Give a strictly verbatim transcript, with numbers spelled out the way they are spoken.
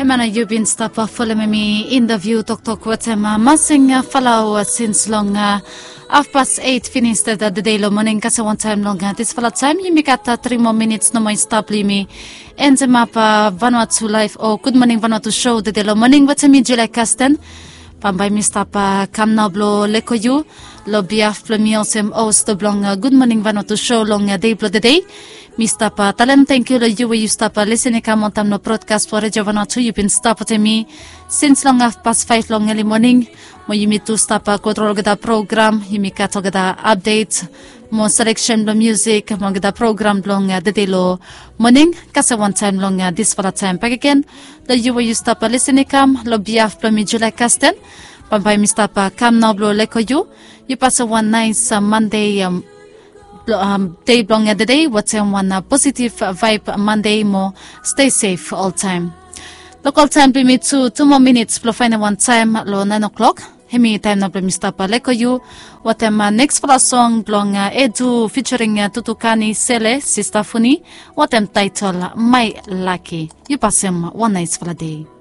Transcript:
Hemana you've been stop off follow me interview talk talk with him masing follow since long half past eight finished the day lo morning kasi one time long this follow time you make at three more minutes no more stop me and the map Vanuatu life or good morning Vanuatu show the day lo morning with me July Kasten Pambay mi stop kam na blo leko you lo biaf plemios sem os to blong good morning Vanuatu show long day blo the day Mister Pa, talent thank you you you stop listening come on no broadcast for Radio Vanuatu. You've been stop to me since long half past five long early morning. Mo you meet to stop control the program. You meet kat the updates. Mo selection the music. Mo the program long the day lo morning. Kasi one time long this for a time back again. The you you stop listening come lo biaf plemi July Kasten. Pambay Mister Pa come now blow leko you. You pass a one nice uh, Monday um. Um, day long at the day what's in one uh, positive vibe Monday more stay safe all time local time be me two two more minutes plus final one time lo nine o'clock hemi time na be Mister Pa leko you what am uh, next for a song long uh, Edu featuring uh, Tutukani Sele Sister Funi what am title My Lucky you pass him one nice for a day.